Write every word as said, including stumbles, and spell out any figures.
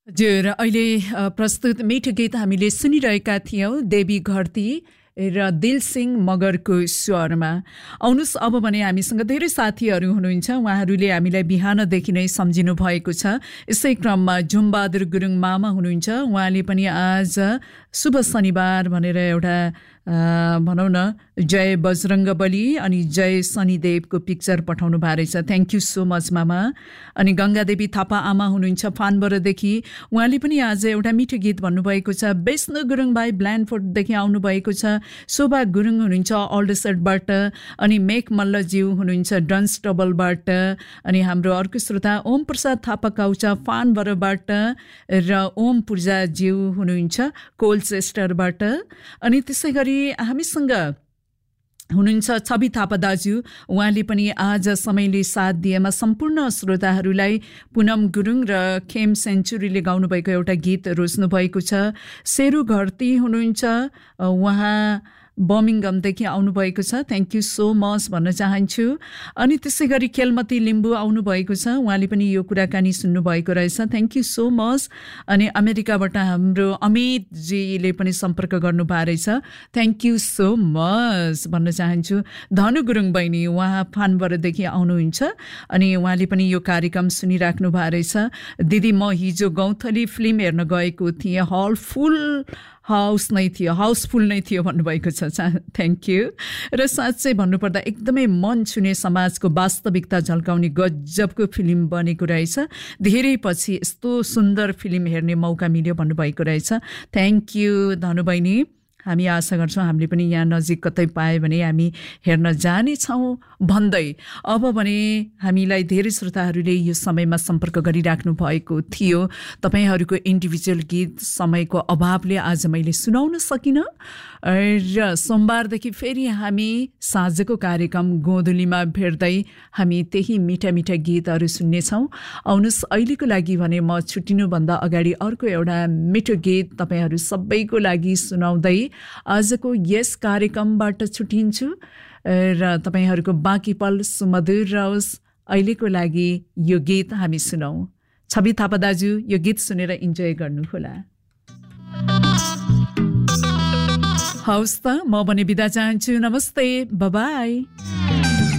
हजुर, अहिले अ, प्रस्तुत मिठो गीत हामीले सुनिरहेका थियौँ देवी घरती र दिलसिंह मगरको स्वरमा। आउनुहोस् अब भने हामीसँग धेरै साथीहरू हुनुहुन्छ, उहाँहरूले हामीलाई बिहानदेखि नै सम्झिनु भएको छ। यसै क्रममा जुम्बहादुर गुरुङ मामा हुनुहुन्छ, उहाँले पनि आज शुभ शनिबार भनेर एउटा अ, भनौँ न जय बजरङ्गबली अनि जय शनिदेवको पिक्चर पठाउनु भएको रहेछ। थ्याङ्क यू सो मच मामा। अनि गङ्गादेवी थापा आमा हुनुहुन्छ फानबरदेखि, उहाँले पनि आज एउटा मिठो गीत भन्नुभएको छ। विष्णु गुरुङ भाइ ब्ल्यान्डफोर्डदेखि आउनुभएको छ। शोभा गुरुङ हुनुहुन्छ अल्डसटबाट, अनि मेक मल्लज्यू हुनुहुन्छ डन्सटबलबाट, अनि हाम्रो अर्को श्रोता ओम प्रसाद थापा काउचा फानबरबाट, र ओम पूर्जाज्यू हुनुहुन्छ कोलचेस्टरबाट। अनि त्यसै गरी हामीसँग हुनुहुन्छ छवि थापा दाजु, उहाँले पनि आज समयले साथ दिएमा सम्पूर्ण श्रोताहरूलाई पुनम गुरुङ र खेम सेन्चुरीले गाउनुभएको एउटा गीत रोज्नु भएको छ। सेरु घरती हुनुहुन्छ, उहाँ बर्मिङगमदेखि आउनुभएको छ। थ्याङ्क यू सो मच भन्न चाहन्छु। अनि त्यसै गरी खेलमती लिम्बू आउनुभएको छ, उहाँले पनि यो कुराकानी सुन्नुभएको रहेछ। Thank you so much. अनि अमेरिकाबाट हाम्रो अमितजीले पनि सम्पर्क गर्नुभएको रहेछ। थ्याङ्क यू सो मच भन्न चाहन्छु। धनु गुरुङ बहिनी उहाँ फानबरदेखि आउनुहुन्छ, अनि उहाँले पनि यो कार्यक्रम सुनिराख्नु भएको रहेछ। दिदी म हिजो गौँथली फिल्म हेर्न गएको थिएँ, हल फुल हाउस नै थियो, हाउसफुल नै थियो भन्नुभएको छ। Thank you. र साँच्चै भन्नुपर्दा एकदमै मन छुने समाजको वास्तविकता झल्काउने गजबको फिल्म बनेको रहेछ। धेरै पछि यस्तो सुन्दर फिल्म हेर्ने मौका मिल्यो भन्नुभएको रहेछ। थ्याङ्क यू धनु बहिनी। हामी आशा गर्छौँ हामीले पनि यहाँ नजिक कतै पायो भने हामी हेर्न जानेछौँ भन्दै अब भने हामीलाई धेरै श्रोताहरूले यो समयमा सम्पर्क गरिराख्नु भएको थियो। तपाईँहरूको इन्डिभिजुअल गीत समयको अभावले आज मैले सुनाउन सकिनँ, र सोमबारदेखि फेरि हामी साँझको कार्यक्रम गोधुलीमा भेट्दै हामी त्यही मिठा मिठा गीतहरू सुन्नेछौँ। आउनुहोस् अहिलेको लागि भने म छुट्टिनुभन्दा अगाडि अर्को एउटा मिठो गीत तपाईँहरू सबैको लागि सुनाउँदै आजको यस कार्यक्रमबाट छुट्टिन्छु, र तपाईँहरूको बाँकी पल सुमधुर रहोस्। अहिलेको लागि यो गीत हामी सुनौँ। छवि थापा दाजु यो गीत सुनेर इन्जोय गर्नुहोला। हवस् त, म भने बिदा चाहन्छु। नमस्ते, बाइ बाइ।